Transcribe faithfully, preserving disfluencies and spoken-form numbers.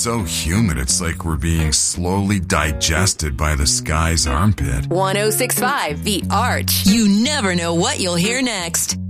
so humid it's like we're being slowly digested by the sky's armpit. one oh six point five The Arch. You never know what you'll hear next.